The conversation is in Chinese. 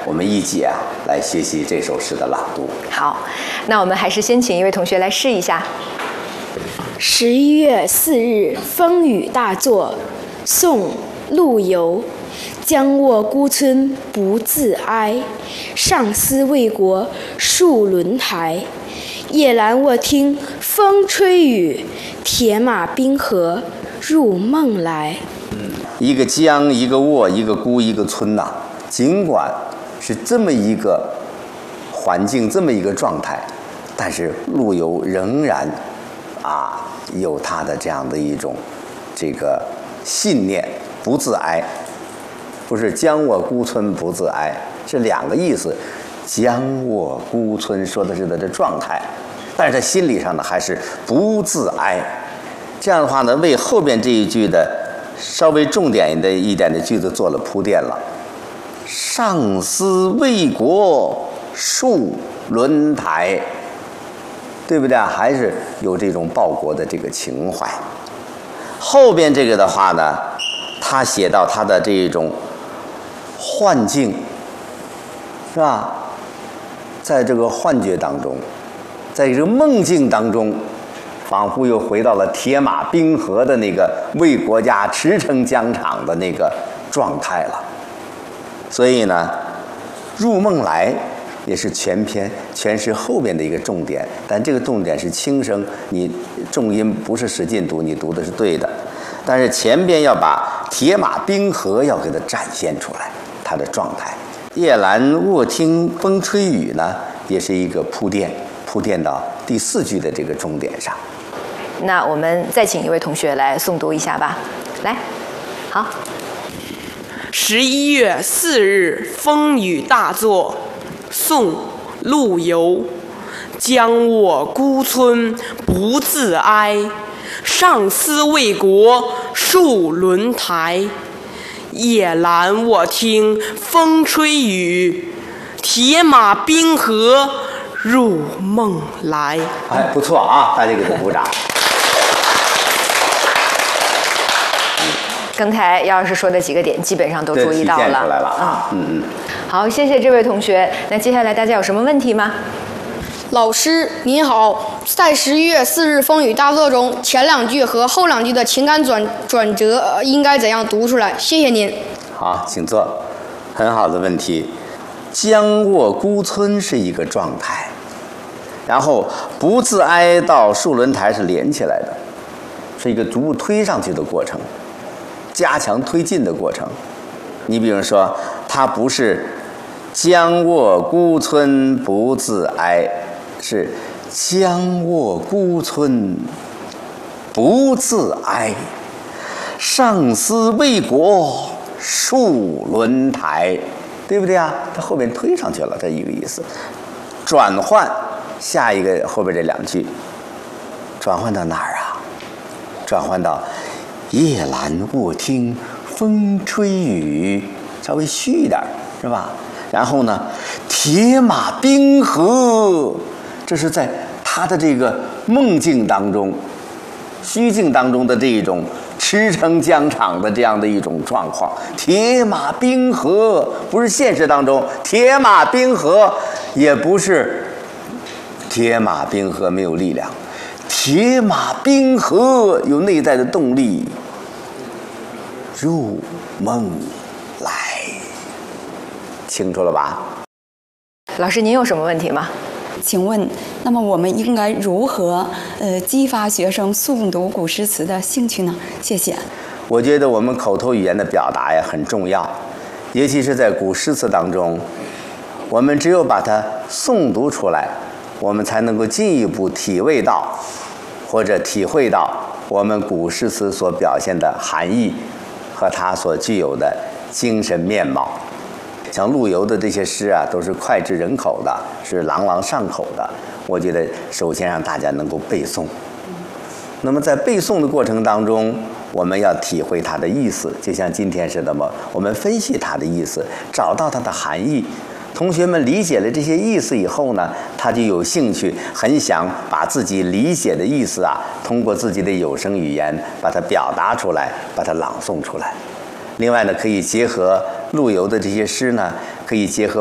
我们一起来学习这首诗的朗读。 好，那我们还是先请一位同学来试一下。 11月4日，风雨大作。宋·陆游。将卧孤村不自哀，上思为国戍轮台。夜阑卧听风吹雨，铁马冰河入梦来。 一个将，一个卧，一个孤，一个村呐。尽管是这么一个环境，这么一个状态，但是陆游仍然有他的这样的一种这个信念，不自哀。不是将卧孤村不自哀，是两个意思。将卧孤村说的是他的状态，但是他心理上呢还是不自哀。这样的话呢，为后边这一句的稍微重点的一点的句子做了铺垫了。上思为国戍轮台，对不对？还是有这种报国的这个情怀。后边这个的话呢，他写到他的这种幻境，是吧？在这个幻觉当中，在这个梦境当中，仿佛又回到了铁马冰河的那个为国家驰骋疆场的那个状态了。所以呢，入梦来也是全篇全诗后边的一个重点，但这个重点是轻声，你重音不是使劲读，你读的是对的。但是前边要把铁马冰河要给它展现出来，它的状态。夜阑卧听风吹雨呢，也是一个铺垫到第4句的这个终点上。 那我们再请一位同学来诵读一下吧。来，好。 11月4日，风雨大作。宋·陆游。将卧孤村不自哀，上思为国戍轮台。夜阑卧听风吹雨，铁马冰河入梦来。 哎，不错啊，大家给他鼓掌。 刚才姚老师说的几个点基本上都注意到了， 体现出来了啊。 好，谢谢这位同学。那接下来大家有什么问题吗？ 老师您好，在11月4日风雨大作中，前2句和后2句的情感转折应该怎样读出来？谢谢您。 好，请坐。很好的问题。将卧孤村是一个状态，然后不自哀到戍轮台是连起来的，是一个逐步推上去的过程，加强推进的过程。你比如说，它不是将卧孤村不自哀，是将卧孤村不自哀，上思为国戍轮台，对不对啊？它后面推上去了，这一个意思。转换下一个后边这2句，转换到哪儿啊？转换到夜阑卧听风吹雨，稍微虚一点，是吧？然后呢，铁马冰河，这是在他的这个梦境当中、虚境当中的这一种驰骋疆场的这样的一种状况。铁马冰河不是现实当中，铁马冰河也不是铁马冰河没有力量，铁马冰河有内在的动力，入梦来。清楚了吧？ 老师，您有什么问题吗？ 请问，那么我们应该如何激发学生诵读古诗词的兴趣呢？谢谢。 我觉得我们口头语言的表达呀很重要，尤其是在古诗词当中，我们只有把它诵读出来，我们才能够进一步体味到或者体会到我们古诗词所表现的含义和它所具有的精神面貌。像陆游的这些诗啊，都是脍炙人口的，是朗朗上口的。我觉得首先让大家能够背诵。那么在背诵的过程当中，我们要体会它的意思，就像今天似的嘛，我们分析它的意思，找到它的含义。同学们理解了这些意思以后呢，他就有兴趣，很想把自己理解的意思啊，通过自己的有声语言把它表达出来，把它朗诵出来。另外呢，可以结合陆游的这些诗呢，可以结合